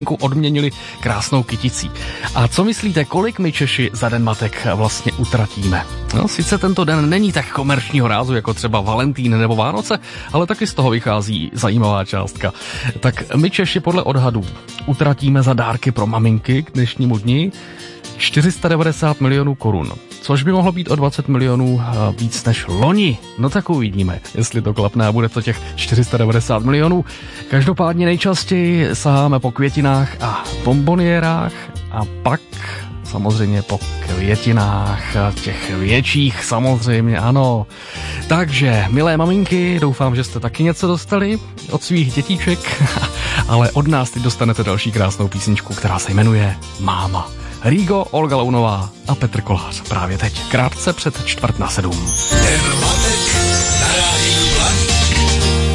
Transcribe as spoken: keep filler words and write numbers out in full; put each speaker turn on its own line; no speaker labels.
odměnili krásnou kyticí. A co myslíte, kolik my Češi za den matek vlastně utratíme? No, sice tento den není tak komerčního rázu jako třeba Valentín nebo Vánoce, ale taky z toho vychází zajímavá částka. Tak my Češi podle odhadů utratíme za dárky pro maminky k dnešnímu dni čtyři sta devadesát milionů korun, což by mohlo být o dvacet milionů víc než loni. No tak uvidíme, jestli to klapne a bude to těch čtyři sta devadesát milionů. Každopádně nejčastěji saháme po květinách a bomboniérách a pak samozřejmě po květinách, těch větších samozřejmě, ano. Takže, milé maminky, doufám, že jste taky něco dostali od svých dětíček, ale od nás teď dostanete další krásnou písničku, která se jmenuje Máma. Rigo, Olga Lounová a Petr Kolář právě teď, krátce před čtvrt na sedm.